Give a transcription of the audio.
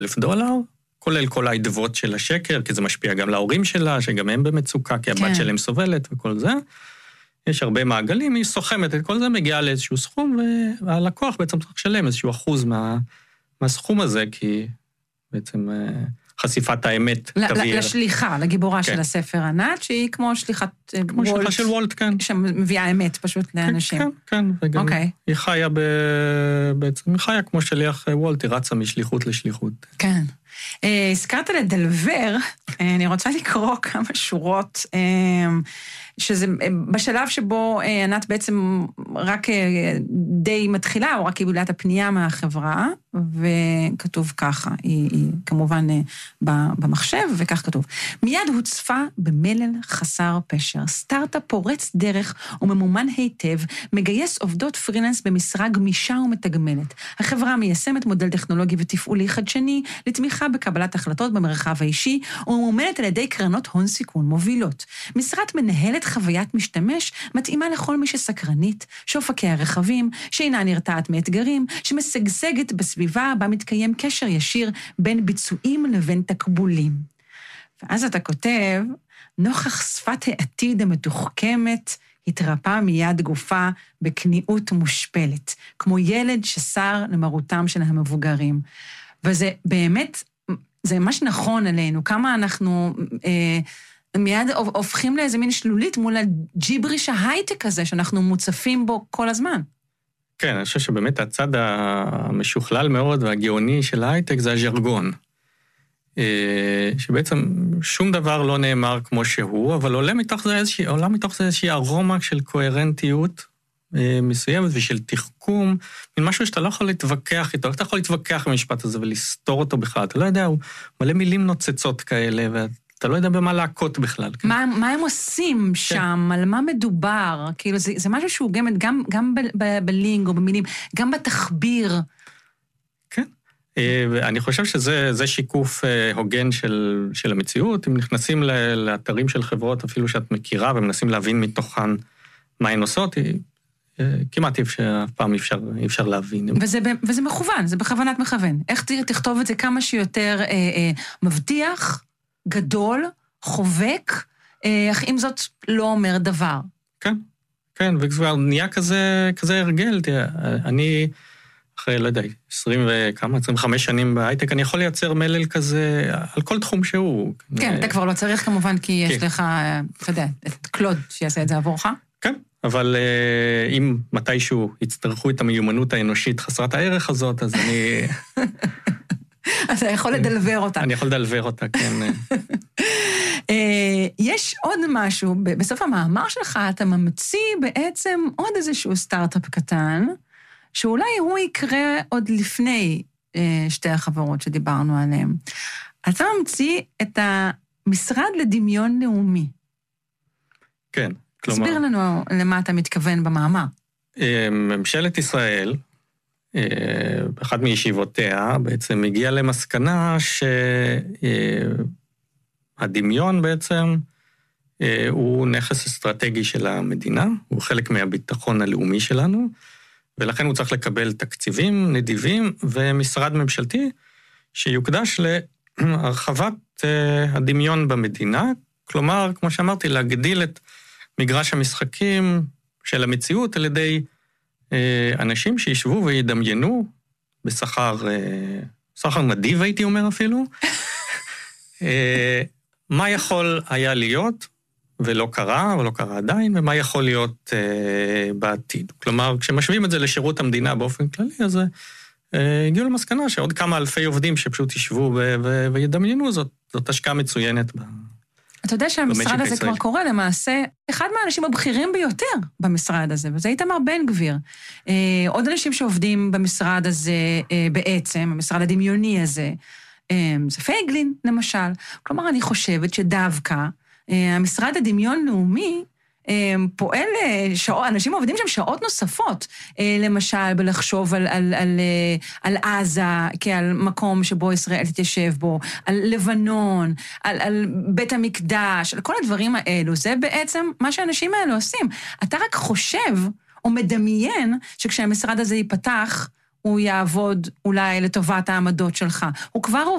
$1,000, כולל כל העדבות של השקר, כי זה משפיע גם להורים שלה, שגם הם במצוקה, כי הבת שלהם סובלת וכל זה. יש הרבה מעגלים, היא סוכמת את כל זה, מגיעה לאיזשהו סכום, והלקוח בעצם צריך לשלם איזשהו אחוז מהסכום הזה, כי בעצם חשיפת האמת תביא... לשליחה, לגיבורה של הספר ענת, שהיא כמו שליחת וולט. כמו שליחה של וולט, כן. שמביאה אמת פשוט לאנשים. כן, כן, וגם היא חיה בעצם, היא חיה כמו שליח וולט, היא רצה משליחות לשליחות. כן. הזכרת לדלבר, אני רוצה לקרוא כמה שורות, שזה בשלב שבו ענת בעצם רק די מתחילה, או רק קיבלה את הפנייה מהחברה, וכתוב ככה, היא כמובן במחשב, וכך כתוב. מיד הוצפה במלל חסר פשר, סטארט-אפ פורץ דרך וממומן היטב, מגייס עובדות פרילנס במשרה גמישה ומתגמלת. החברה מיישמת מודל טכנולוגי ותפעולי חדשני, לתמיכה בקבלת החלטות במרחב האישי, וממומנת על ידי קרנות הון סיכון מובילות. משרת מנהלת חוויית משתמש מתאימה לכל מי שסקרנית, שאופקיה רחבים, שאינה נרתעת מאתגרים, שמשגשגת בסביבה בה מתקיים קשר ישיר בין ביצועים לבין תקבולים. ואז אתה כותב, נוכח שפת העתיד המתוחכמת, התרפא מיד גופה בכניעות מושפלת, כמו ילד שסר למרותם של המבוגרים. וזה באמת, זה ממש נכון עלינו, כמה אנחנו מיד הופכים לאיזה מין שלולית מול הג'יבריש ההייטק הזה, שאנחנו מוצפים בו כל הזמן. כן, אני חושב שבאמת הצד המשוכלל מאוד והגאוני של ההייטק זה הז'רגון. שבעצם שום דבר לא נאמר כמו שהוא, אבל עולה מתוך זה איזושהי ארומה של קוהרנטיות מסוימת ושל תחכום, מן משהו שאתה לא יכול להתווכח איתו, אתה יכול להתווכח במשפט הזה ולסתור אותו בכלל, אתה לא יודע, הוא מלא מילים נוצצות כאלה, ואתה לא יודע במה להכות בכלל. מה הם עושים שם, על מה מדובר, כאילו זה משהו שהוא גם בלינג או במילים, גם בתחביר. כן, אני חושב שזה שיקוף הוגן של המציאות, אם נכנסים לאתרים של חברות אפילו שאת מכירה, ומנסים להבין מתוכן מה הן עושות, כמעט אף פעם אי אפשר להבין. וזה מכוון, זה בכוונת מכוון. איך תכתוב את זה כמה שיותר מבטיח, גדול, חובק, אך אם זאת לא אומר דבר. כן, כן, וכבר נהיה כזה הרגל. אני, אחרי, לא יודע, 25 שנים בהייטק, אני יכול לייצר מלל כזה על כל תחום שהוא. כן, אתה כבר לא צריך כמובן, כי יש לך, אתה יודע, את קלוד שיעשה את זה עבורך. כן. אבל אם מתישהו יצטרכו את המיומנות האנושית חסרת הערך הזאת, אז אני... אתה יכול לדלבר אותה. אני יכול לדלבר אותה, כן. יש עוד משהו, בסוף המאמר שלך אתה ממציא בעצם עוד איזשהו סטארט-אפ קטן, שאולי הוא יקרה עוד לפני שתי החברות שדיברנו עליהן. אתה ממציא את המשרד לדמיון לאומי. כן. תסביר לנו למה אתה מתכוון במאמר. ממשלת ישראל, באחת מישיבותיה, בעצם הגיעה למסקנה שהדמיון בעצם הוא נכס אסטרטגי של המדינה, הוא חלק מהביטחון הלאומי שלנו, ולכן הוא צריך לקבל תקציבים נדיבים ומשרד ממשלתי שיוקדש להרחבת הדמיון במדינה, כלומר, כמו שאמרתי, להגדיל את מגרש המשחקים של המציאות על ידי אנשים שישבו וידמיינו בשכר נדיב, הייתי אומר אפילו, מה יכול היה להיות ולא קרה, ולא קרה עדיין, ומה יכול להיות בעתיד. כלומר, כשמשווים את זה לשירות המדינה באופן כללי, אז הגיעו למסקנה שעוד כמה אלפי עובדים שפשוט ישבו וידמיינו, זאת השקעה מצוינת אתה יודע שהמשרד הזה כבר קורה למעשה, אחד מהאנשים הבכירים ביותר במשרד הזה, וזה איתמר בן גביר. עוד אנשים שעובדים במשרד הזה בעצם, המשרד הדמיוני הזה, זה פייגלין למשל. כלומר, אני חושבת שדווקא המשרד הדמיון לאומי פועל, אנשים עובדים שם שעות נוספות, למשל בלחשוב על עזה כעל מקום שבו ישראל תתיישב בו, על לבנון, על בית המקדש, על כל הדברים האלו. זה בעצם מה שהאנשים האלו עושים. אתה רק חושב או מדמיין שכשהמשרד הזה ייפתח, הוא יעבוד אולי לטובת העמדות שלך. הוא כבר